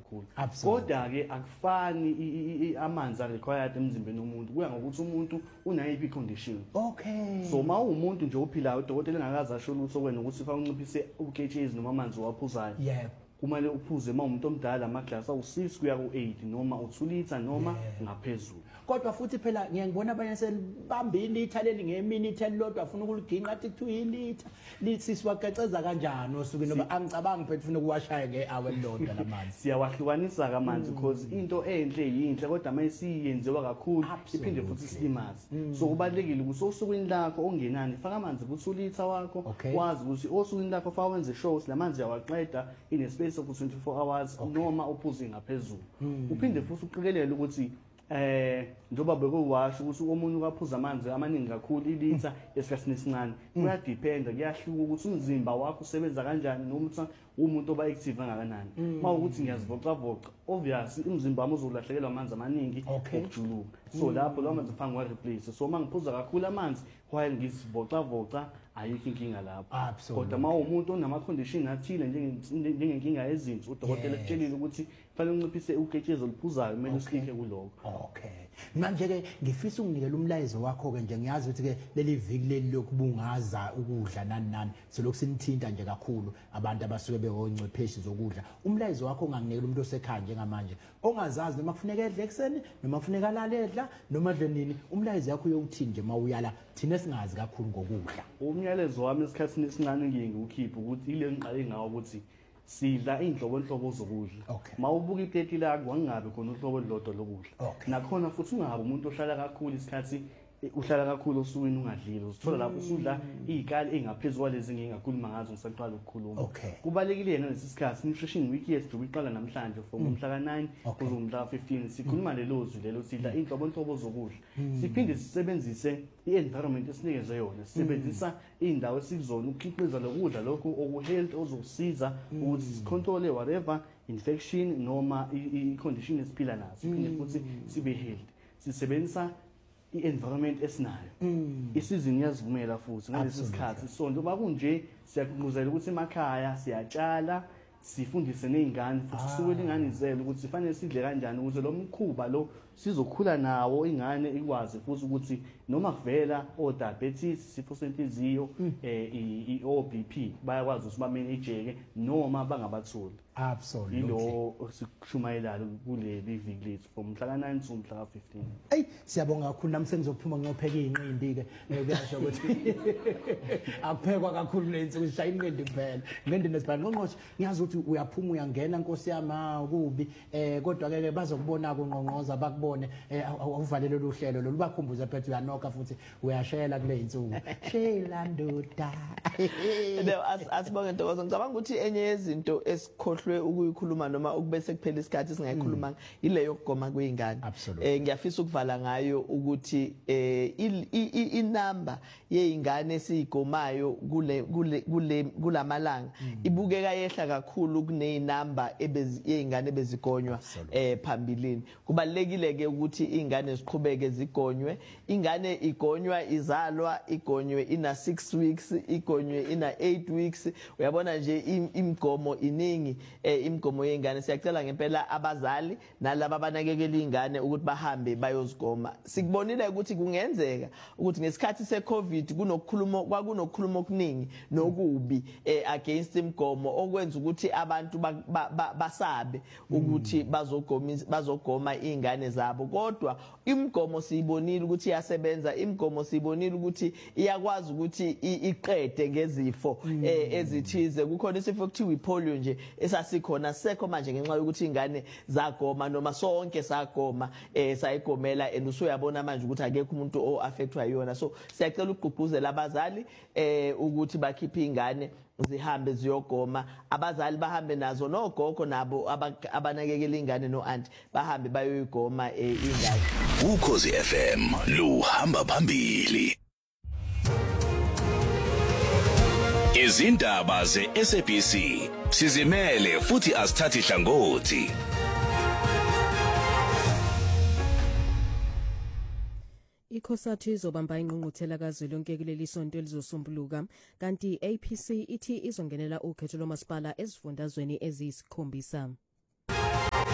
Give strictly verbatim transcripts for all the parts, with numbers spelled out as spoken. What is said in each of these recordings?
kakhulu. Kodwa ke akufani amanzi required emzimbeni womuntu kuya ngokuthi umuntu unayiphi condition. Okay. So ma umuntu nje ophilayo udokotela engakazi asho lutho kwena ukuthi fa unciphise uketshezi noma amanzi waphuzayo. Yebo. Kumele uphuze uma umuntu omdala ama-glass awu six kuya ku eight noma u two litha noma ngaphezulu. Kodwa futhi phela ngiyangibona abanye selibamba ilitha leli ngeminute elilodwa afuna ukuliginqa athi two ilitha lithi siwagaceza kanjani osuku noma angicabangi phela ufuna ukuwashaya nge-hour elilodwa lamanzi. Siyawahlukanisa kamanzi because into enhle yinhle kodwa mayisiyenziwa kakhulu iphinde futhi silimaze. So kubalekile ukuthi osukwini lakho ongenani faka amanzi ku two litha wakho wazi ukuthi osukwini lakho fa wenze shows lamanzi yawaqeda in a space of twenty-four hours noma uphuze ngaphezulu. Uphinde futhi uqikelele ukuthi eh njoba bekuwasho ukuthi omunye ukaphuza amanzi amaningi kakhulu ilitha esikhathini esincane kuya depend kuyahluka ukuthi umzimba wakho usebenza kanjani noma ukuthi umuntu oba active kangakanani. Mawukuthi ngiyazivocavoca obviously umzimba wami uzolahlekelwa amanzi amaningi okujuluka. So lapho lo manzi ufanga wa replace. So mangiphuza kakhulu amanzi while ngizivocavoca ayikho inkinga lapho. Kodwa ma umuntu onama condition athile njengenkinga yezinso udokotela etshelile ukuthi fanele unciphise uketshezi oluphuzayo kumele usikhe kuloko. Okay. Manje ke ngifisa unginikele umlayezo wakho ke nje ngiyazi ukuthi ke leli viki leli lokubungaza ukudla nani nani selokhu sinithinta nje kakhulu abantu abasuke beongcepheshi zokudla. Umlayezo wakho unganginikela umuntu osekhaya njengamanje ongazazi noma kufuneka edle ekseni noma kufuneka alale edla noma edle nini umlayezo yakho uyokuthini nje mawuyala thina singazi kakhulu ngokudla. Umyalezo wami esikhathini esincane ngiyikhipha ukuthi ile ngiqale ngawo ukuthi sidla inhlobo enhlobo zokudla. Mawubuka iplate lakho wangabe khona uhlobo olodwa lokudla. Nakhona futhi ungabe umuntu ohlala kakhulu isikhathi uhlala kakhulu osukwini ungadlile uzithola lapho usudla izikali engaphezulu kwalezi ngingakhuluma ngazo ngisaqala ukukhuluma. Kubalekile yena lesi sikhathi nutrition week yethu iqala namhlanje from umhla ka nine kuze umhla fifteen sikhuluma lelo zwi lelo sidla inhlobo enhlobo zokudla. Siphinde sisebenzise i-environment esinikeze yona. Sisebenzisa indawo esikuzona ukukhiqiza lokudla lokho okuhealth ozokusiza ukuthi sicontrol whatever infection noma i-condition esiphila nazo. Siphinde futhi sibe healthy. Sisebenzisa i-environment esinayo. Isizini yazivumela futhi ngalesi sikhathi. So njengoba kunje siyaqhubuzela ukuthi emakhaya siyatshala sifundise nezingane futhi suke ingane izele ukuthi sifanele sidle kanjani ukuze lo mkhuba lo sizokhula nawo ingane ikwazi futhi ukuthi noma kuvela o diabetes sifo senhliziyo eh i-O B P bayakwazi ukuthi bamanage noma bangabatholi. Absolutely. Ilo sikushumayelayo kuleli viki lethu from mhla ka nine to mhla ka fifteen. Hey siyabonga kakhulu nami sengizophuma ngiyopheka izinqindi ke kuyasho ukuthi akuphekwa kakhulu lensuku sishaya inqindi kuphela. Ngendi nesibhani ngqongqoshe ngiyazi ukuthi uyaphuma uyangena Nkosi yami kubi eh kodwa ke bazokubona kunqongqoza bakubone awuvalele lo hlelo lo lubakhumbuza phethe uyanoka futhi uyashela kule insuku. Shela ndoda. No asibonge Ntokozo ngicabanga ukuthi enye yezinto esikhohlwe ukuyikhuluma noma ukubese kuphela isikhathi singayikhuluma ile yokugoma kweingane. Eh ngiyafisa ukuvala ngayo ukuthi eh inamba yeingane esigomayo kule kule kulamalanga ibukeka yehla kakhulu kuneyinamba yeingane ebezigonywa eh phambilini. Kubalekile ke ukuthi ingane ziqhubeke zigonywe. Ingane igonywa izalwa igonywe ina six weeks igonywe ina eight weeks. Uyabona nje imigomo iningi eh imigomo yeingane. Siyacela ngempela abazali nalabo abanakekela ingane ukuthi bahambe bayozigoma. Sikubonile ukuthi kungenzeka ukuthi ngesikhathi seCovid kunokukhuluma kwakunokukhuluma okuningi nokubi eh against imigomo okwenza ukuthi abantu basabe ukuthi bazogoma bazogoma ingane zabo. Kodwa imigomo siyibonile ukuthi iyasebenza. Imigomo siyibonile ukuthi iyakwazi ukuthi iqede ngezifo ezithize. Kukhona isifo ekuthiwa ipolio nje esasikhona sekho manje ngenxa yokuthi ingane zagoma noma sonke sagoma eh sayigomela and usuyabona manje ukuthi akekho umuntu o affectwa yona. So siyacela ukugqugquzela abazali eh ukuthi bakhiphe ingane zihambe ziyogoma. Abazali bahambe nazo nogogo nabo abanakekela ingane no auntie bahambe bayoyigoma ingane. Ukhozi F M luhamba phambili. Izindaba ze-S A B C sizimele futhi asithathi hlangothi. ICOSATU izobamba ingqungquthela kazwelonke kuleli sonto elizosumbuluka kanti i-A P C ithi izongenela ukhetho lomasipala ezifundazweni eziyisikhombisa.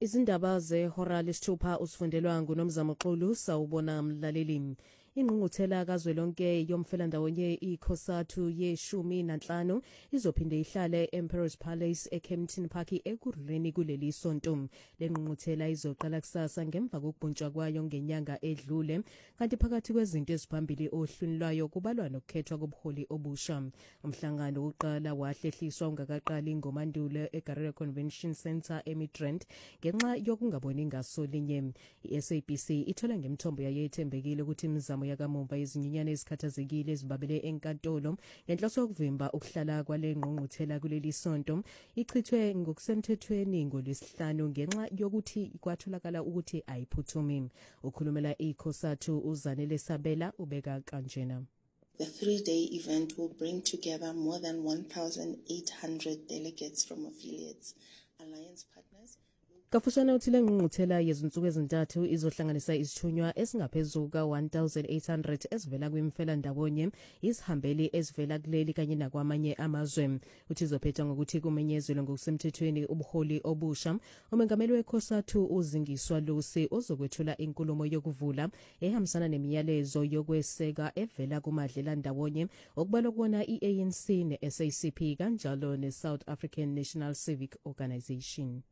Izindaba zehora lesithupha usifundelwa nguNomzamo Xulu sawubona mlaleli. Ingqungquthela kazwelonke yomfelandawonye ikhosathu yeshumi nanhlanu izophinde ihlale Emperor's Palace eKempton Park ekuruleni kuleli sonto. Le ngqungquthela izoqala kusasa ngemva kokubhuntshwa kwayo ngenyanga edlule, kanti phakathi kwezinto eziphambili ohlwini lwayo kubalwa nokukhethwa kobuholi obusha. Umhlangano wokuqala wahlehliswa ungakaqali ngomandulo eGarera Convention Centre eMidrand ngenxa yokungaboni ngaso linye. I-S A B C ithola ngemthombo yayo ethembekile ukuthi imizamo yakamumva izinyinyane ezikhathazekile ezibabele enkantolo ngenhloso yokuvimba ukuhlala kwale ngqungquthela kuleli sonto ichithwe ngokusemthethweni ngolwesihlanu ngenxa yokuthi kwatholakala ukuthi ayiphuthumi. Ukhulumela ikhosathu uZanele Sabela ubeka kanjena. The three-day event will bring together more than one thousand eight hundred delegates from affiliates, alliance partners. Kafushane uthile ngqungquthela yezinsuku ezintathu izohlanganisa isithunywa esingaphezulu ka one thousand eight hundred ezivela kwimfela ndawonye, izihambeli ezivela kuleli kanye nakwamanye amazwe. Uthi izophetha ngokuthi kumenyezelwe ngokusemthethweni ubuholi obusha. Umengameli wekhosathu uzingiswa Lusi uzokwethula inkulumo yokuvula ehambisana nemiyalezo yokweseka evela kumadlela ndawonye okubalwa kubona i-A N C ne-S A C P kanjalo ne-South African National Civic Organisation.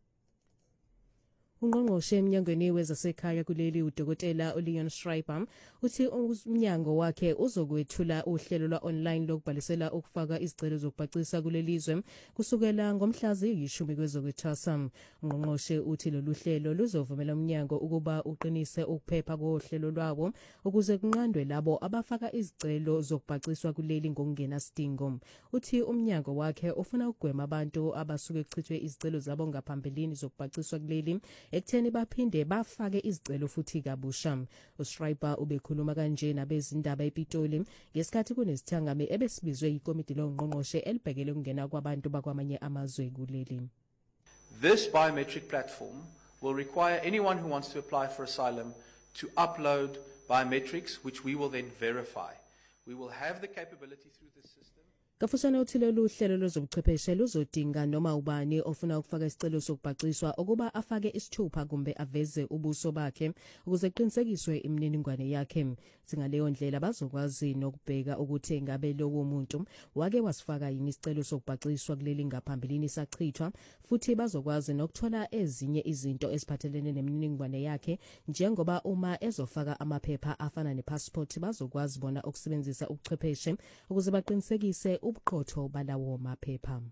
Ungqongqoshe emnyangweni wezasekhaya kuleli uDokotela uLeon Schreiber uthi umnyango wakhe uzokwethula uhlelo lwa-online lokubhalisela ukufaka izicelo zokubhacisa kulelizwe kusukela ngomhla ziyishumi kwezokwethwasa. Ungqongqoshe uthi lolu hlelo luzovumela umnyango ukuba uqinise ukuphepha kohlelo lwawo ukuze kunqandwe labo abafaka izicelo zokubhaciswa kuleli ngokungenasidingo. Uthi umnyango wakhe ufuna ukugwema abantu abasuke kuchithwe izicelo zabo ngaphambilini zokubhaciswa kuleli ekutheni baphinde bafake izicelo futhi kabusha. uSchreiber ubekhuluma kanje nabezindaba ePitoli ngesikhathi kunesithangami ebesibizwe ikomiti longqongqoshe elibhekele ukungena kwabantu bakwamanye amazwe kuleli. This biometric platform will require anyone who wants to apply for asylum to upload biometrics, which we will then verify. We will have the capability through the system. Kafushane uthile luhlelo lozobuchwepheshe luzodinga noma ubani ofuna ukufaka isicelo sokubhaciswa ukuba afake isithupha kumbe aveze ubuso bakhe ukuze kuqinisekiswe imininingwane yakhe. Singaleyo ndlela bazokwazi nokubheka ukuthi ngabe lowo muntu wake wasifaka yini isicelo sokubhaciswa kuleli ngaphambilini sachithwa, futhi bazokwazi nokuthola ezinye izinto eziphathelene nemininingwane yakhe njengoba uma ezofaka amaphepha afana nepassport bazokwazi bona ukusebenzisa ubuchwepheshe ukuze baqinisekise ubuqotho balawo maphepha.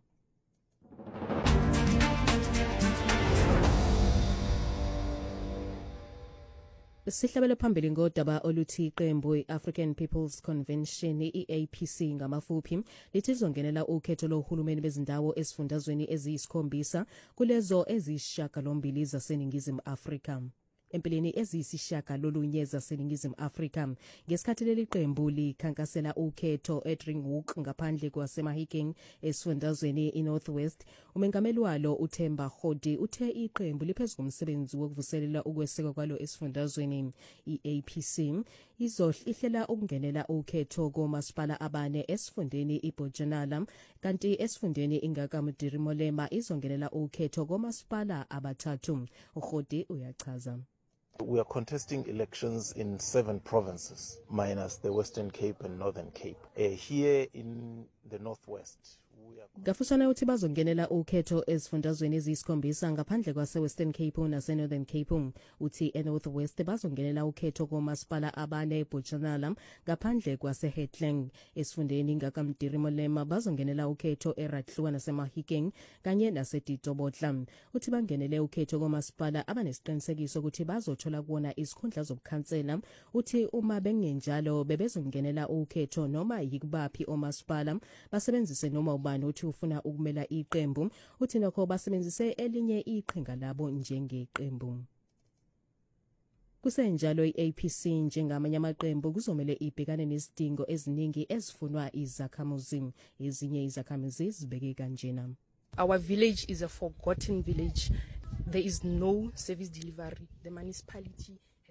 Sihlabele phambili ngodaba oluthi iqembu i-African People's Convention i-A P C ngamafuphi lithi lizongenela ukhetho lohulumeni bezindawo esifundazweni eziyisikhombisa kulezo eziyisishiyagalombili zaseNingizimu Afrika. Empeleni eziyisishiyaka lolunye zaseNingizimu Afrika ngesikhathi leli qembu likhankasela ukhetho eDringhoek ngaphandle kwaseMahikeng esifundazweni iNorthwest. Umengameli walo uThemba Khodi uthe iqembu liphezulu kumsebenzi wokuvuselela ukwesekwa kwalo esifundazweni. i-A P C izohlela ukungenela ukhetho komasipala abane esifundeni iBojanala, kanti esifundeni iNgakamudirimolema izongenela ukhetho komasipala abathathu. uKhodi uyachaza. We are contesting elections in seven provinces, minus the Western Cape and Northern Cape. Uh, here in the Northwest, we are... Gafushana uthi bazongenela ukhetho ezifundazweni eziyisikhombisa ngaphandle kwase-Western Cape nase-Northern Cape. Uthi e-Northwest bazongenela ukhetho komasipala abane eBojanala ngaphandle kwase-Hetlang. Esifundeni Ngakamudirimolema bazongenela ukhetho eRatluwa naseMahikeng kanye naseDitsobotla. Uthi bangenele ukhetho komasipala abanesiqinisekiso ukuthi bazothola kuwona izikhundla zobukhansela. Uthi uma bengenjalo bebezongenela ukhetho noma yikubaphi omasipala basebenzise noma ubani uthi ufuna ukumela iqembu. Uthi nokho basebenzise elinye iqhinga labo njengeqembu. Kusenjalo i-A P C njengamanye amaqembu kuzomele ibhekane nezidingo eziningi ezifunwa izakhamuzi. Ezinye izakhamuzi zibeke kanjena. Our village is a forgotten village. There is no service delivery. The municipality has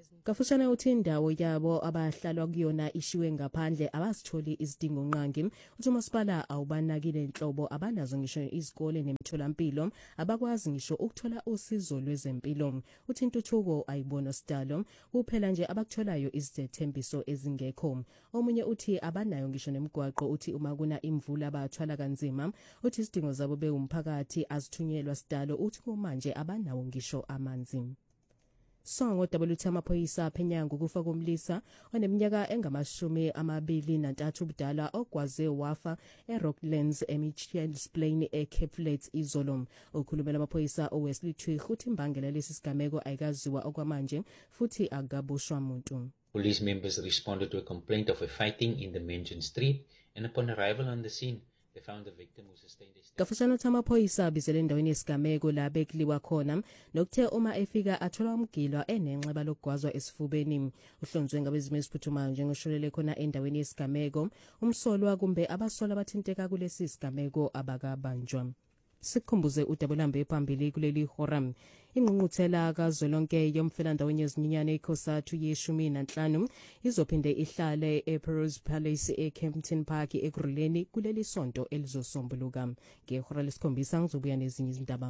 Kafushane uthi indawo yabo abahlalwa kuyona ishiwe ngaphandle abasitholi izidingo nqangi uthi umasipala awubanakile inhlobo abanazo ngisho izikole nemitholampilo abakwazi ngisho ukuthola usizo lwezempilo uthi intuthuko ayibona sidalo kuphela nje abakutholayo izithembiso ezingekho omunye uthi abanayo ngisho nemigwaqo uthi uma kuna imvula abathwala kanzima uthi izidingo zabo bewumphakathi azithunyelwa sidalo uthi kumanje abanawo ngisho amanzi. Songo W T amaphoyisa phenyango kufa komlisa oneminyaka engamashumi amabili nantathu ubudala ogwaze wafa eRocklands eMichel's Plain eCape Flats izolo. Ukhulumela amaphoyisa oWesley Twig uthi imbangela lesi sigameko ayikaziwa okwamanje futhi akabushwa umuntu. Police members responded to a complaint of a fighting in the mentioned street and upon arrival on the scene they found the victim who sustained a Kafushane uthi amaphoyisa bizele endaweni yesigameko la bekliwa khona nokuthe uma efika athola umgilwa enenxeba lokugwazwa esifubeni uhlonzwe ngabezimo esiphuthumayo njengosholele khona endaweni yesigameko umsolwa kumbe abasola abathinteka kulesi sigameko abakabanjwa. Sikhumbuze uDabulambe phambili kuleli horam ingqungquthela kazwelonke yomfelandawonye ezinyinyane ekhosathu yeshumi nanhlanu izophinde ihlale ePeros Palace eKempton Park eGruleni kuleli sonto elizosombuluka ngehora lesikhombisa ngizobuya nezinye izindaba.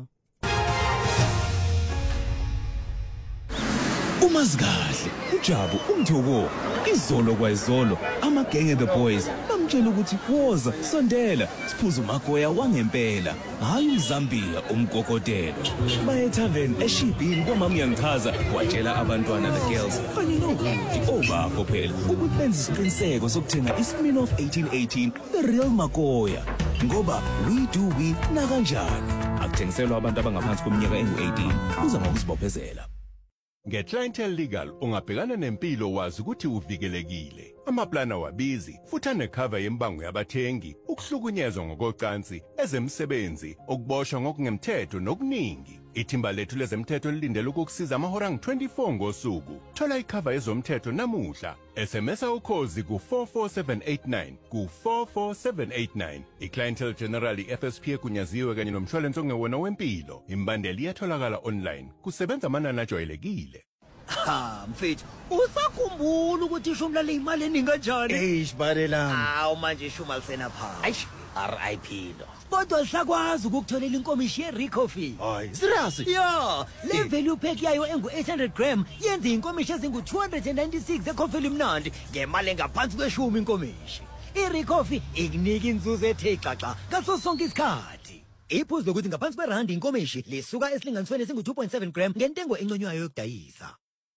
Umazikahle uJabu umthoko izolo kwayizolo amagenge the boys bamtshela ukuthi woza sondela siphuza umagoya wangempela hayi uZambia umgogotelo baye tavern eshibhini kwamama yangichaza watshela abantwana the girls kanye nokuthi obakho phela ukuthi benze isiqiniseko sokuthenga iSmirnoff eighteen eighteen the real magoya ngoba we do we na kanjani akuthengiselwa abantu abangaphansi kweminyaka engu eighteen uza ngokuzibophezela. Nge-Clientele Legal ungabhekana nempilo wazi ukuthi uvikelekile. Amaplana wabizi futhi anecover yembango yabathengi, ukuhlukunyezwa ngokocansi, ezemsebenzi, ukuboshwa ngokungemthetho nokuningi. Ithimba lethu lezemthetho lilindele ukukusiza amahora angu-twenty-four ngosuku. Thola icover yezomthetho namuhla. S M S ukhozi ku four four seven eight nine ku four four seven eight nine. I-Clientele General F S P egunyaziwe kanye nomshwalense ongewona wempilo. Imbandeli iyatholakala online. Kusebenza amanani ajwayelekile. Ha mfethu usakhumbula ukuthi ishumi lale imali eningi kanjani? Eish barelami. Hawu manje ishumi alisena phansi. Aish R I P lo. Kodwa lisakwazi ukukutholela inkomishi ye-Rico fee. Hayi serious? Yeah, le value pack yayo engu eight hundred gram yenza inkomishi ezingu two hundred ninety-six ekhofela imnandi ngemali engaphansi kweshumi inkomishi. I-Rico fee ikunika inzuzo ethe xaxa ngaso sonke isikhathi. Iphuzu lokuthi ngaphansi kwerandi inkomishi lisuka esilinganisweni esingu two point seven gram ngentengo enconywayo yokudayisa.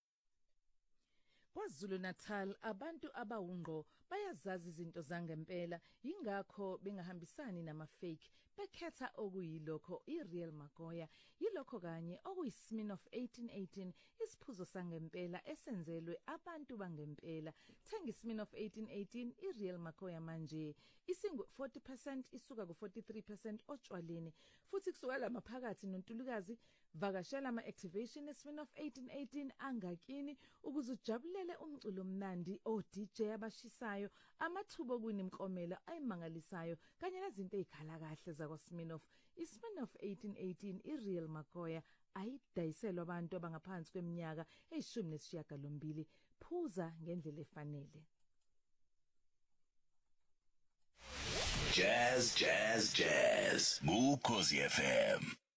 KwaZulu Natal abantu abawungqo bayazazi izinto zangempela ingakho bengahambisani nama-fake bekhetha okuyilokho i-real magoya yilokho kanye okuyi-Smirnoff eighteen eighteen isiphuzo sangempela esenzelwe abantu bangempela. Thenga i-Smirnoff eighteen eighteen i-real magoya manje isingu forty percent isuka ku forty-three percent otshwaleni futhi kusuka lamaphakathi nontulukazi. Vakashela ama-activation eSmirnoff eighteen eighteen angakini ukuze ujabulele umculo mnandi o-D J abashisayo amathuba okunemklomelo ayimangalisayo kanye nezinto ezikhala kahle zakwaSmirnoff. iSmirnoff eighteen eighteen i-real magoya ayidayiselwa abantu abangaphansi kweminyaka eyishumi nesishiyagalombili. Phuza ngendlela efanele. Jazz, jazz, jazz. Ukhozi F M.